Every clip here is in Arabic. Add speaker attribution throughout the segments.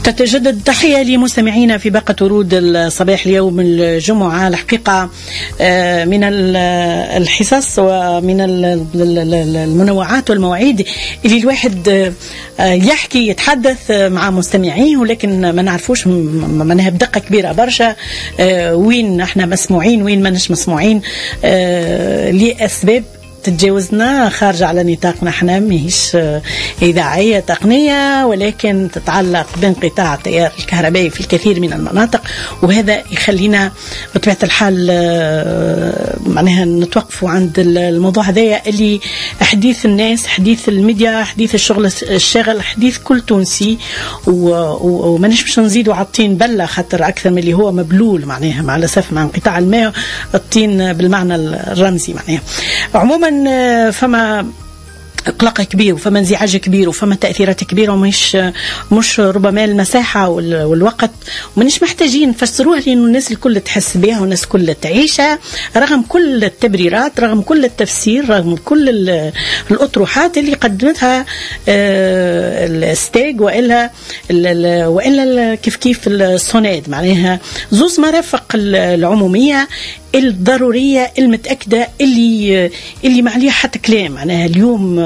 Speaker 1: تتجدد تحية لمستمعينا في باقة ورود الصباح اليوم الجمعة. الحقيقة من الحصص ومن المنوعات والمواعيد اللي الواحد يحكي يتحدث مع مستمعيه، ولكن ما نعرفوش منها بدقة كبيرة برشا وين احنا مسموعين وين ما نش مسموعين لأسباب تتجاوزنا خارجة على نطاقنا. احنا ماهيش إذاعية تقنية، ولكن تتعلق بانقطاع التيار الكهربائي في الكثير من المناطق، وهذا يخلينا بطبيعة الحال معناها نتوقفوا عند الموضوع هذايا اللي حديث الناس، حديث الميديا، حديث الشغل الشاغل، حديث كل تونسي، وما نجمش نزيدوا على الطين بلة خاطر أكثر من اللي هو مبلول معناها مع الأسف مع انقطاع الماء، الطين بالمعنى الرمزي معناها. عموما فما قلق كبير وفما انزعاج كبير وفما تأثيرات كبيرة، ومش ربما المساحة والوقت ومنش محتاجين نفسروها، لأنه الناس الكل تحس بها والناس الكل تعيشها رغم كل التبريرات، رغم كل التفسير، رغم كل الأطروحات اللي قدمتها الستيج وإلا كيف السوناد، معناها زوز مرافق العمومية الضرورية المتأكدة اللي ما عليها حتى كلام. معناها اليوم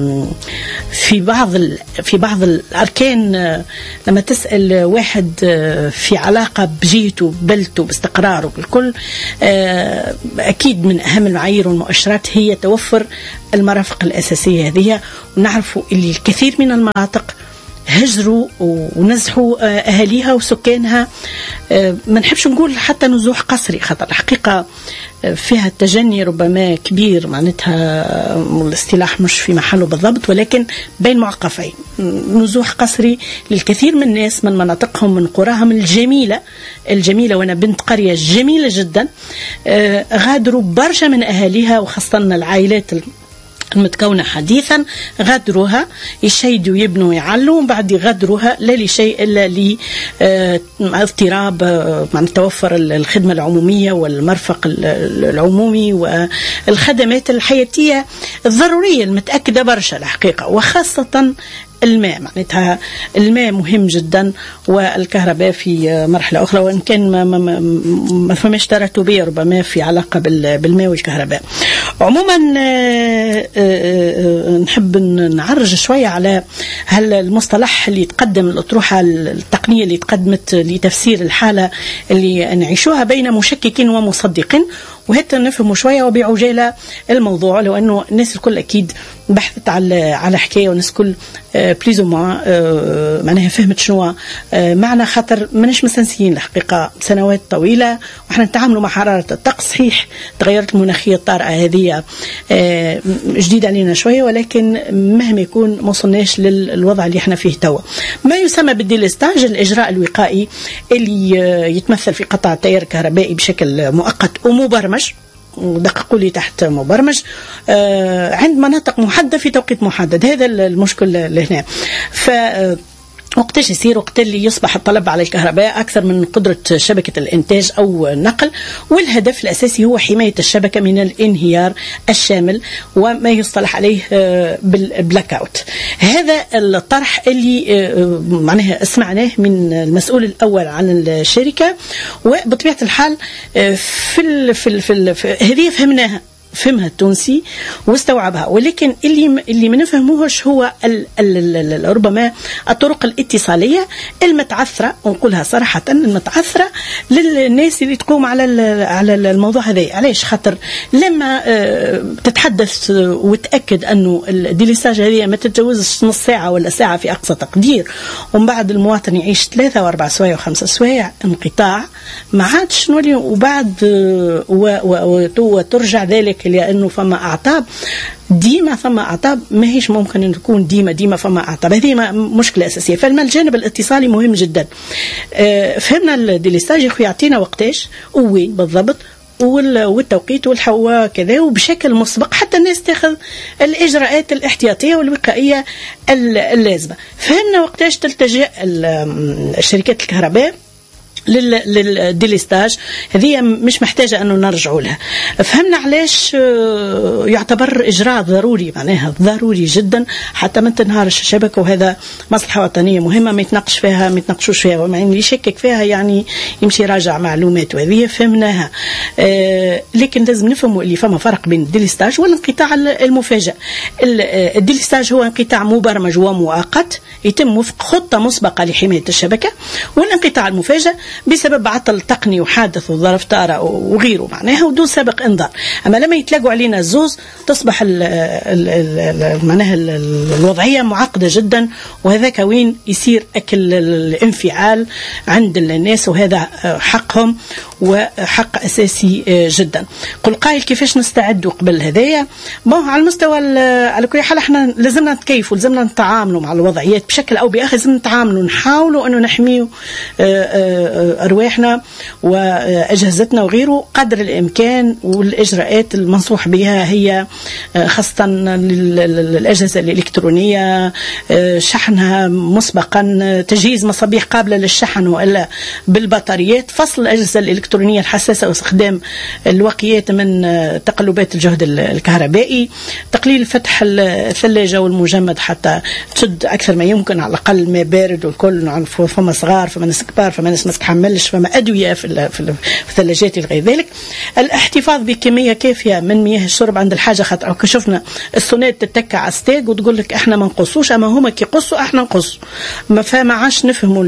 Speaker 1: في بعض الأركان لما تسأل واحد في علاقة بجيته ببلته باستقراره بالكل، أكيد من أهم المعايير والمؤشرات هي توفر المرافق الأساسية هذه. ونعرفوا اللي الكثير من المناطق هجروا ونزحوا أهاليها وسكانها، ما نحبش نقول حتى نزوح قسري خاطر الحقيقة فيها التجني ربما كبير، معناتها الاصطلاح مش في محله بالضبط، ولكن بين معقفين. نزوح قسري للكثير من الناس من مناطقهم من قراهم الجميلة، وانا بنت قرية جميلة جدا، غادروا برشا من أهاليها وخاصة العائلات المتكونة حديثا، غادروها يشيدوا يبنوا يعلوا، ومن بعد يغادروها لا لشيء إلا لاضطراب مع توفر الخدمة العمومية والمرفق العمومي والخدمات الحياتية الضرورية المتأكدة برشا الحقيقة، وخاصة الماء. معناتها الماء مهم جدا، والكهرباء في مرحلة أخرى، وإن كان ما فماش تراتبية ربما في علاقة بالماء والكهرباء. عموما نحب نعرج شوية على هل المصطلح اللي تقدم، الأطروحة التقنية اللي تقدمت لتفسير الحالة اللي نعيشوها بين مشكك ومصدق، وهذا نفهم شوية وبعجالة الموضوع، لو أنه الناس الكل أكيد بحثت على حكاية، والناس الكل بليزو معناها فهمت شنو معنى، خاطر منش مسنسيين الحقيقة سنوات طويلة وإحنا نتعاملوا مع حرارة الطقس. صحيح تغيرت المناخية الطارئة هذه جديدة علينا شوية، ولكن مهما يكون ما وصلناش للوضع اللي احنا فيه توا. ما يسمى بالديلستاج، الإجراء الوقائي اللي يتمثل في قطع التيار الكهربائي بشكل مؤقت ومبرمج، دققوا لي تحت مبرمج، عند مناطق محددة في توقيت محدد. هذا المشكل هنا. وقتاش يصير؟ وقت اللي يصبح الطلب على الكهرباء أكثر من قدرة شبكة الإنتاج أو النقل، والهدف الأساسي هو حماية الشبكة من الانهيار الشامل وما يصطلح عليه بالبلاك اوت. هذا الطرح اللي معناها سمعناه من المسؤول الأول عن الشركة، وبطبيعة الحال في هذه فهمها التونسي واستوعبها، ولكن اللي ما نفهموهش هو ربما الطرق الاتصالية المتعثرة، ونقولها صراحة المتعثرة للناس اللي تقوم على الموضوع هذا. علاش؟ خاطر لما تتحدث وتأكد أنه الديليساج هذه ما تتجاوزش نص ساعة ولا ساعة في أقصى تقدير، ومن بعد المواطن يعيش 3 و4 سوايع و5 سوايع انقطاع، ما عادش نولي وبعد وترجع ذلك لأنه فما أعطاب ديما، فما أعطاب ما هيش ممكن أن تكون ديما فما أعطاب. هذه مشكلة أساسية. فالجانب الاتصالي مهم جدا. فهمنا الديليستاج يعطينا وقتاش وين بالضبط والتوقيت والحوا كذا، وبشكل مسبق حتى الناس تاخذ الإجراءات الاحتياطية والوقائية اللازمة. فهمنا وقتاش تلتجئ شركات الكهرباء للديليستاج. هذه مش محتاجة أنه نرجعوا لها. فهمنا علاش يعتبر إجراء ضروري، معناها ضروري جدا حتى ما تنهارش الشبكة، وهذا مصلحة وطنية مهمة ما يتناقشوش فيها وما يشكك فيها، يعني يمشي راجع معلومات، وهذه فهمناها. لكن لازم نفهموا اللي فما فرق بين الديليستاج والانقطاع المفاجئ. الديليستاج هو انقطاع مبرمج ومؤقت يتم وفق خطة مسبقة لحماية الشبكة، والانقطاع المفاجئ بسبب عطل تقني وحادث وظرف طارئ وغيره، معناها ودون سابق انذار. اما لما يتلاقوا علينا الزوز تصبح معناها الوضعيه معقده جدا، وهذاك وين يصير اكل الانفعال عند الناس، وهذا حقهم وحق اساسي جدا. قل قائل كيفاش نستعدوا قبل هذايا؟ على المستوى على كل حال احنا لازمنا نتكيفوا، لازمنا نتعاملوا مع الوضعيات بشكل او باخر، لازم نتعاملوا نحاولوا انه نحميوا أرواحنا وأجهزتنا وغيره قدر الإمكان. والإجراءات المنصوح بها هي خاصة الأجهزة الإلكترونية شحنها مسبقا، تجهيز مصابيح قابلة للشحن وإلا بالبطاريات، فصل الأجهزة الإلكترونية الحساسة واستخدام الوقيات من تقلبات الجهد الكهربائي، تقليل فتح الثلاجة والمجمد حتى تشد أكثر ما يمكن، على الأقل ما بارد والكل، فما صغار فما ناس كبار فما ناس ما تتحملش، فما أدوية في الثلاجات غير ذلك. الاحتفاظ بكمية كافية من مياه الشرب عند الحاجة، خاطر كشفنا السونات تتكى على ستيج وتقول لك احنا ما نقصوش، اما هما كي يقصوا احنا نقص، ما فما عاش نفهموا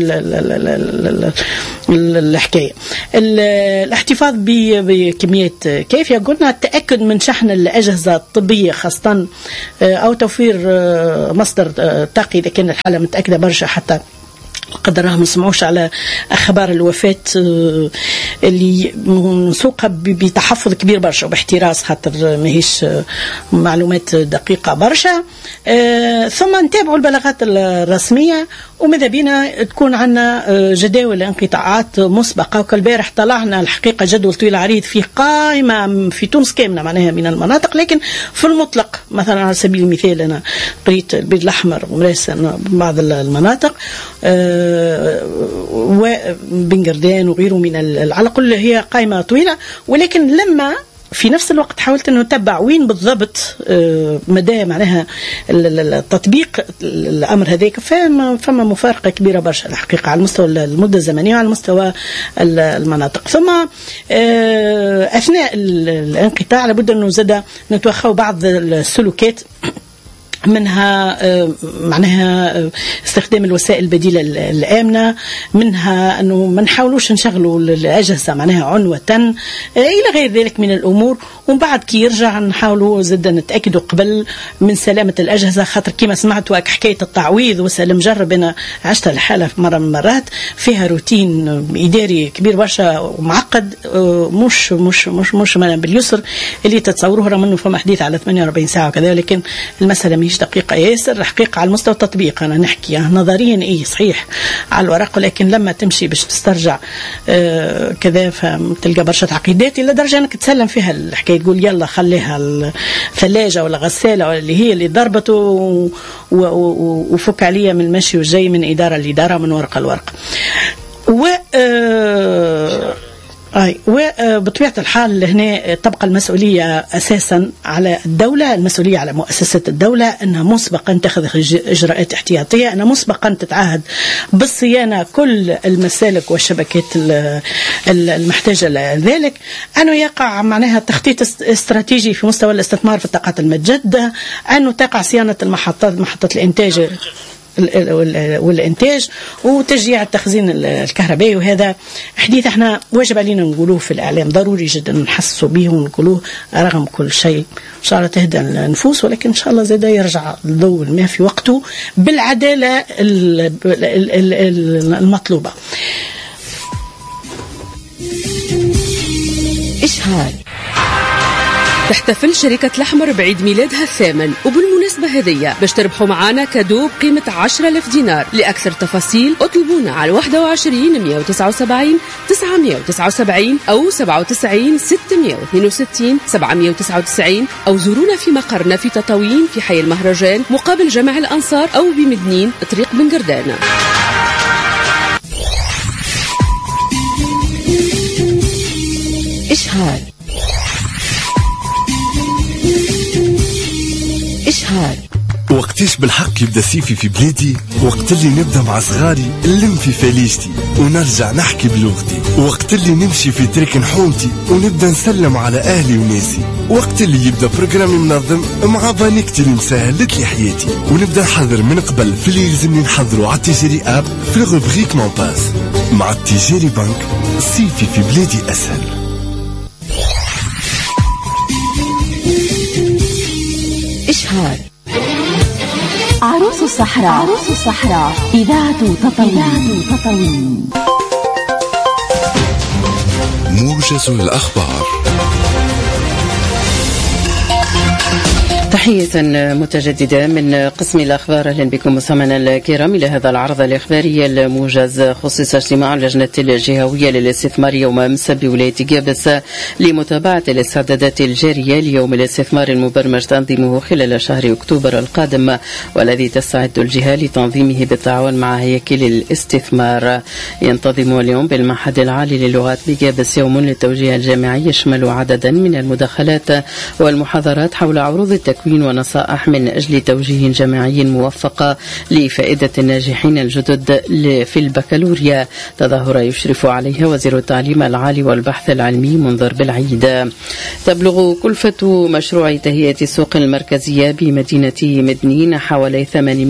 Speaker 1: الحكاية. الاحتفاظ بكميات كافية، قلنا التأكد من شحن الأجهزة الطبية خاصة، أو توفير مصدر طاقي إذا كان الحالة متأكدة برشا، حتى قدرها ما نسمعوش على أخبار الوفاة اللي منسوقة بتحفظ كبير برشا وباحتراس، خاطر ماهيش معلومات دقيقة برشا. ثم نتابعوا البلاغات الرسمية، وماذا بينا تكون عنا جداول انقطاعات مسبقة. وكالبارح طلعنا الحقيقة جدول طويل عريض فيه قائمة في تونس كاملة معناها من المناطق، لكن في المطلق مثلا على سبيل المثال أنا قريت البيض الأحمر ومراسا بعض المناطق، وبنجردان وغيره من على الأقل هي قائمة طويلة. ولكن لما في نفس الوقت حاولت أنه نتبع وين بالضبط مدى معناها التطبيق الأمر هذيك، فما مفارقة كبيرة برشا الحقيقة على مستوى المدة الزمنية وعلى مستوى المناطق. ثم أثناء الانقطاع لابد أنه زاد نتوخوا بعض السلوكات، منها معناها استخدام الوسائل البديلة الآمنة، منها أنه ما نحاولوش نشغلوا الأجهزة معناها عنوة إلى غير ذلك من الأمور. ومن بعد كي يرجع نحاولوا زد نتأكدوا قبل من سلامة الأجهزة، خاطر كما سمعتوا حكاية التعويض وسلم جرب، أنا عشت الحالة في مرة من المرات فيها روتين إداري كبير برشا ومعقد، مش باليسر اللي تتصوروه، رغم أنه فما حديث على 48 ساعة وكذا، لكن المسألة مش دقيقة ياسر الحقيقة على مستوى التطبيق. أنا نحكي نظريا صحيح على الورق، لكن لما تمشي باش تسترجع كذا فتلقى برشا تعقيدات، إلى درجة أنك تسلم فيها الحكاية، تقول يلا خليها الثلاجة ولا غسالة ولا اللي هي اللي ضربت وفك عليها من المشي والجاي من إدارة لإدارة من ورقة لورقة. وبطبيعة الحال هنا تبقى المسؤولية أساسا على الدولة، المسؤولية على مؤسسة الدولة أنها مسبقا تأخذ إجراءات احتياطية، أنها مسبقا تتعهد بالصيانة كل المسالك والشبكات المحتاجة لذلك، أنه يقع معناها تخطيط استراتيجي في مستوى الاستثمار في الطاقات المتجددة، أنه تقع صيانة محطات الإنتاج والإنتاج وتشجيع التخزين الكهربائي. وهذا حديث احنا واجب علينا نقولوه في الإعلام، ضروري جدا نحسوا به ونقولوه رغم كل شيء. إن شاء الله تهدى النفوس، ولكن إن شاء الله زي ده يرجع الضوء الماء في وقته بالعدالة المطلوبة.
Speaker 2: إشهار. تحتفل شركة الأحمر بعيد ميلادها الثامن، وبالمناسبة هذية باش تربحوا معانا كادو بقيمة 10,000 دينار. لأكثر تفاصيل اطلبونا على 21 179 979 أو 97 662 799، أو زورونا في مقرنا في تطاوين في حي المهرجان مقابل جامع الأنصار، أو بمدنين طريق بنجردان.
Speaker 3: إشهار.
Speaker 4: وقتاش بالحق يبدا صيفي في بلادي؟ وقت اللي نبدا مع صغاري نلم في فاليشتي ونرجع نحكي بلغتي. وقت اللي نمشي في ترك نحومتي ونبدا نسلم على اهلي وناسي. وقت اللي يبدا بروجرامي منظم مع بانيكتي اللي مسهلت لي حياتي. ونبدا نحضر من قبل في اللي يلزمني نحضره على التيجيري اب في الروبريك مون باس. مع التيجيري بنك صيفي في بلادي اسهل.
Speaker 3: إشهار. عروس الصحراء إذاعة تطوين.
Speaker 5: موجز الأخبار.
Speaker 6: تحية متجددة من قسم الأخبار. أهلا بكم مستمعينا الكرام إلى هذا العرض الإخباري الموجز. خصص اجتماع اللجنة الجهوية للاستثمار يوم أمس بولاية جابس لمتابعة الاستعدادات الجارية ليوم الاستثمار المبرمج تنظيمه خلال شهر أكتوبر القادم، والذي تستعد الجهة لتنظيمه بالتعاون مع هياكل الاستثمار. ينتظم اليوم بالمعهد العالي للغات بجابس يوم للتوجيه الجامعي يشمل عددا من المداخلات والمحاضرات حول عروض التكوين ونصائح من أجل توجيه جامعي موفق لفائدة الناجحين الجدد في البكالوريا، تظاهرة يشرف عليها وزير التعليم العالي والبحث العلمي منذر بالعيد. تبلغ كلفة مشروع تهيئة السوق المركزية بمدينة مدنين حوالي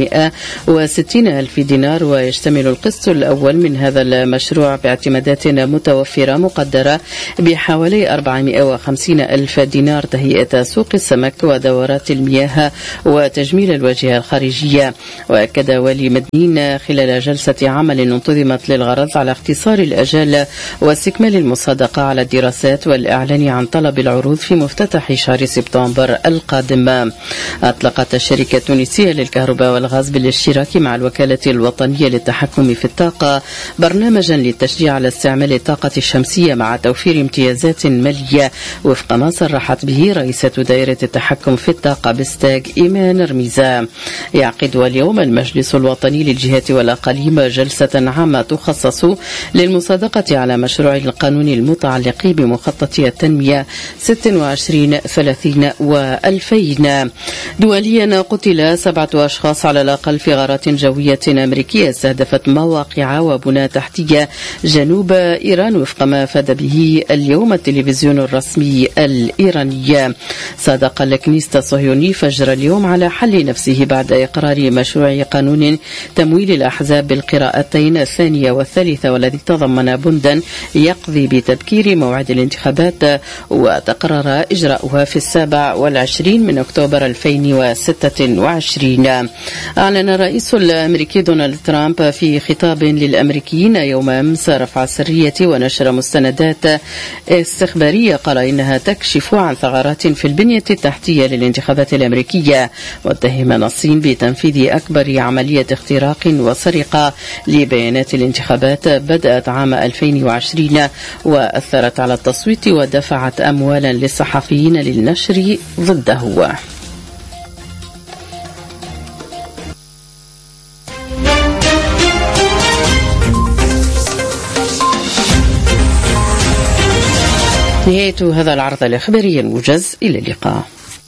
Speaker 6: 860 ألف دينار، ويشتمل القسط الأول من هذا المشروع باعتمادات متوفرة مقدرة بحوالي 450 ألف دينار تهيئة سوق السمك ودورات المياه وتجميل الواجهة الخارجية. وأكد والي مدنين خلال جلسة عمل انتظمت للغرض على اختصار الأجال واستكمال المصادقة على الدراسات والإعلان عن طلب العروض في مفتتح شهر سبتمبر القادم. أطلقت الشركة التونسية للكهرباء والغاز بالاشتراك مع الوكالة الوطنية للتحكم في الطاقة برنامجا للتشجيع على استعمال الطاقة الشمسية مع توفير امتيازات مالية وفق ما صرحت به رئيسة دائرة التحكم في الطاقة بستاج إيمان رميزة. يعقد اليوم المجلس الوطني للجهات والأقاليم جلسة عامة تخصص للمصادقة على مشروع القانون المتعلق بمخطط التنمية 26 30 و2000. دوليا قتل 7 أشخاص على الأقل في غارات جوية أمريكية استهدفت مواقع وبنى تحتية جنوب إيران وفق ما أفاد به اليوم التلفزيون الرسمي الإيراني. صادق الكنيست الصهيوني فجر اليوم على حل نفسه بعد إقرار مشروع قانون تمويل الأحزاب بالقراءتين الثانية والثالثة، والذي تضمن بندا يقضي بتبكير موعد الانتخابات وتقرر إجراؤها في 27 من أكتوبر 2026. أعلن الرئيس الأمريكي دونالد ترامب في خطاب للأمريكيين يوم أمس رفع السرية ونشر مستندات استخبارية قال إنها تكشف عن ثغرات في البنية التحتية للانتخابات الأمريكية، متهما الصين بتنفيذ أكبر عملية اختراق وسرقة لبيانات الانتخابات بدأت عام 2020 وأثرت على التصويت ودفعت أموالا للصحفيين للنشر ضده. نهاية هذا العرض الإخباري الموجز. إلى اللقاء.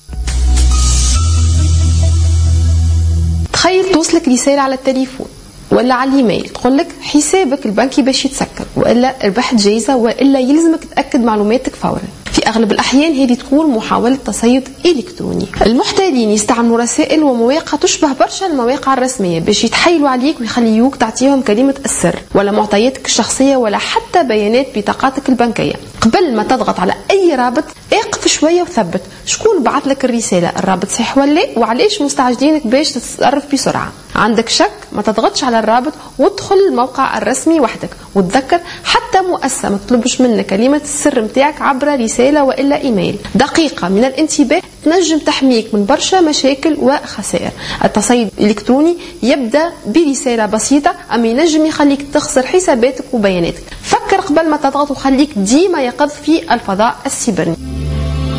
Speaker 7: تخيل توصلك رسالة على التليفون ولا على الإيميل تقولك حسابك البنكي باش يتسكر، وإلا ربحت جايزة، وإلا يلزمك تأكد معلوماتك فورا. في أغلب الأحيان هذه تكون محاولة تصيد إلكتروني. المحتالين يستعملوا رسائل ومواقع تشبه برشا المواقع الرسمية باش يتحايلوا عليك ويخليوك تعطيهم كلمة السر ولا معطياتك الشخصية ولا حتى بيانات بطاقاتك البنكية. قبل ما تضغط على أي رابط اقف شوية وثبت شكون بعث لك الرسالة، الرابط صحيح ولا لا، وعليش مستعجلينك باش تتصرف بسرعة. عندك شك ما تضغطش على الرابط وادخل الموقع الرسمي وحدك. وتذكر حتى مؤسسة ما تطلبش منك كلمة السر متاعك عبر رسالة وإلا إيميل. دقيقة من الانتباه تنجم تحميك من برشا مشاكل وخسائر. التصيد الإلكتروني يبدأ برسالة بسيطة أما ينجم يخليك تخسر حساباتك وبياناتك. فكر قبل ما تضغط وخليك ديما يقظ في الفضاء السيبراني.